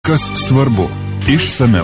Kas svarbu? Išsamiau.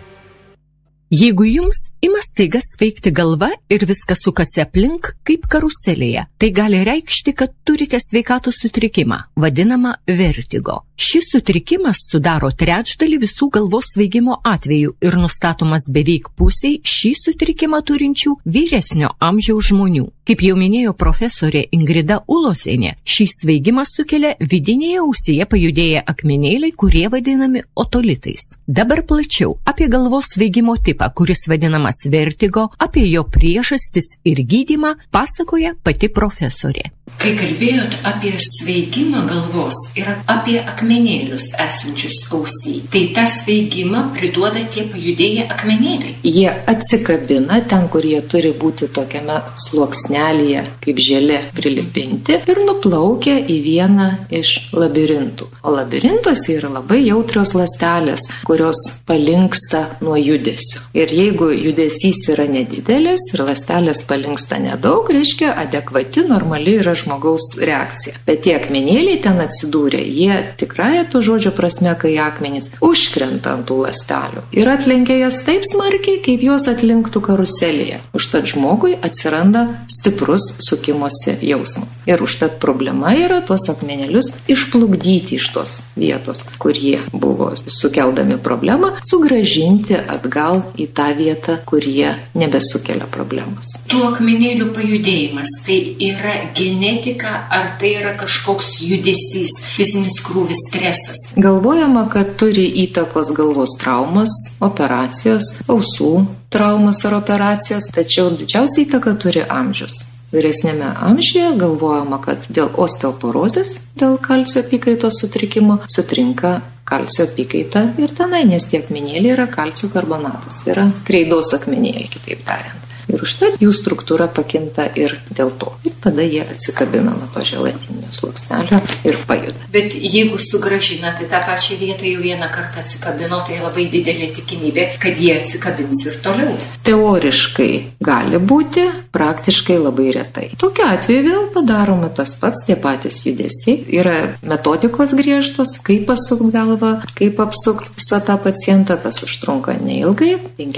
Jeigu jums ima staiga svaigti galva ir viskas sukasi aplink kaip karuselėje, tai gali reikšti, kad turite sveikatos sutrikimą, vadinamą vertigo. Šis sutrikimas sudaro trečdalį visų galvos svaigimo atvejų ir nustatomas beveik pusiai šį sutrikimą turinčių vyresnio amžiaus žmonių. Kaip jau minėjo profesorė Ingrida Ulosienė, šį svaigimą sukelia vidinėje ausyje pajudėję akmenėliai, kurie vadinami otolitais. Dabar plačiau apie galvos svaigimo tipą, kuris vadinamas vertigo, apie jo priežastis ir gydymą pasakoja pati profesorė. Kai kalbėjot apie svaigimą galvos ir apie akmenėlius esančius ausy, tai tą svaigimą priduoda tie pajudėję akmenėliai. Jie atsikabina ten, kur jie turi būti tokiame sluoksnelėje, kaip želė prilipinti, ir nuplaukia į vieną iš labirintų. O labirintuose yra labai jautrios ląstelės, kurios palinksta nuo judesio. Ir jeigu judesys yra nedidelis ir ląstelės palinksta nedaug, reiškia adekvati, normali yra žmogaus reakcija. Bet tie akmenėliai ten atsidūrė, jie tikrąja to žodžio prasme, kai akmenys užkrenta ant tų ląstelių ir atlenkia jas taip smarkiai, kaip jos atlinktų karuselėje. Užtat žmogui atsiranda stiprus sukimosi jausmas. Ir užtat problema yra tuos akmenėlius išplukdyti iš tos vietos, kur jie buvo sukeldami problemą, sugrąžinti atgal į tą vietą, kur jie nebesukelia problemos. Tų akmenėlių pajudėjimas tai yra genetika, ar tai yra kažkoks judesys, fizinis krūvis, stresas? Galvojama, kad turi įtakos galvos traumas, operacijos, ausų traumas ar operacijos, tačiau didžiausia įtaka turi amžius. Vyresnėme amžiuje galvojama, kad dėl osteoporozės, dėl kalcio apykaitos sutrikimo, sutrinka kalcio apykaita ir tenai, nes tie akmenėliai yra kalcio karbonatas, yra kreidos akmenėliai, kitaip tariant. Ir užtat jų struktūra pakinta ir dėl to. Ir tada jie atsikabina nuo to želatinio sluoksnelio ir pajuda. Bet jeigu sugrąžinate tą pačią vietą jau vieną kartą atsikabino, tai labai didelė tikimybė, kad jie atsikabins ir toliau. Teoriškai gali būti, praktiškai labai retai. Tokiu atveju vėl padaroma tas pats, tie patys judesiai. Yra metodikos griežtos, kaip pasukti galvą, kaip apsukti visą tą pacientą. Tas užtrunka neilgai,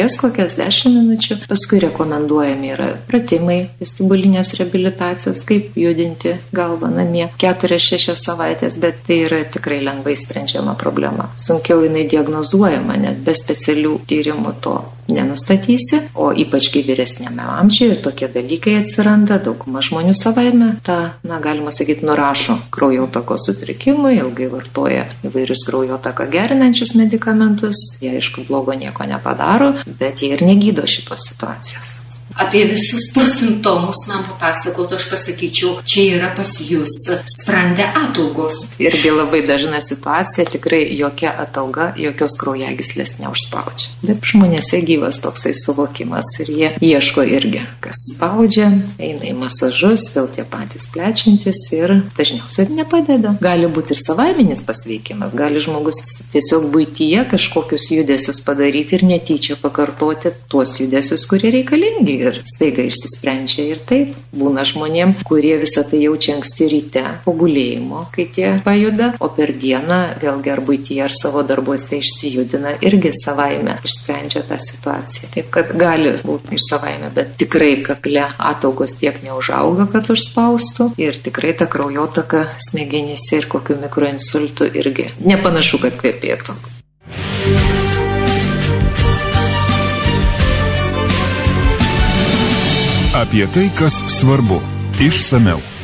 5-10 minučių. Paskui rekomenduojami yra pratimai vestibulinės reabilitacijos, kaip judinti galvą namie 4-6 savaitės, bet tai yra tikrai lengvai sprendžiama problema. Sunkiau jinai diagnozuojama, nes be specialių tyrimų to nenustatysi, o ypač kai vyresnėme amžiuje ir tokie dalykai atsiranda, dauguma žmonių savaime tą, galima sakyti, nurašo kraujotakos sutrikimui, ilgai vartoja įvairius kraujotaką gerinančius medikamentus, jie aišku blogo nieko nepadaro, bet jie ir negydo šitos situacijos. Apie visus tos simptomus man papasakotų, aš pasakyčiau, čia yra pas jūs sprande ataugos. Irgi labai dažna situacija, tikrai jokia atauga, jokios kraujagyslės neužspaudžia. Bet žmonėse gyvas toksai suvokimas ir jie ieško irgi, kas spaudžia, eina į masažus, vėl tie patys plečiantis ir dažniausiai nepadeda. Gali būti ir savaiminis pasveikimas, gali žmogus tiesiog buityje kažkokius judesius padaryti ir netyčia pakartoti tuos judesius, kurie reikalingi. Ir staiga išsisprendžia ir taip. Būna žmonėm, kurie visą tai jaučia anksti ryte po gulėjimo, kai tie pajuda, o per dieną vėlgi ar buityje ar savo darbuose išsijudina, irgi savaime išsprendžia tą situaciją. Taip, kad gali būti ir savaime, bet tikrai kakle ataugos tiek neužauga, kad užspaustų ir tikrai ta kraujotaka smegenyse ir kokiu mikroinsultu irgi nepanašu, kad kvepėtų. Apie tai, kas svarbu. Išsamiau.